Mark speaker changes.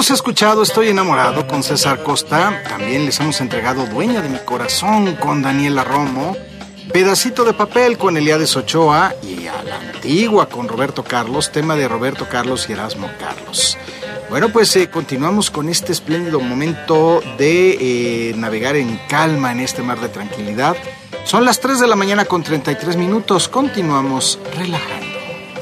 Speaker 1: Hemos escuchado Estoy enamorado con César Costa. También les hemos entregado Dueña de mi corazón con Daniela Romo, Pedacito de papel con Eliades Ochoa y A la antigua con Roberto Carlos, tema de Roberto Carlos y Erasmo Carlos. Bueno, pues continuamos con este espléndido momento de navegar en calma en este mar de tranquilidad. Son las 3 de la mañana con 33 minutos. Continuamos relajando.